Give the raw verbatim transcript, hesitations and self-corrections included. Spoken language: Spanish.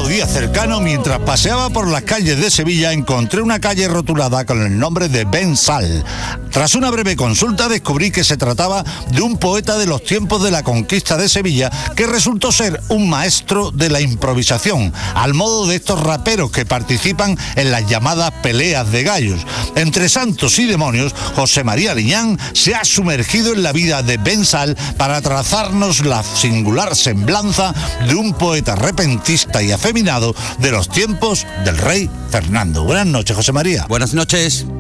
pasado día cercano, mientras paseaba por las calles de Sevilla, encontré una calle rotulada con el nombre de Ben Sal. Tras una breve consulta descubrí que se trataba de un poeta de los tiempos de la conquista de Sevilla que resultó ser un maestro de la improvisación, al modo de estos raperos que participan en las llamadas peleas de gallos. Entre santos y demonios, José María Liñán se ha sumergido en la vida de Ben Sal para trazarnos la singular semblanza de un poeta repentista y afeminado de los tiempos del rey Fernando. Buenas noches, José María. Buenas noches.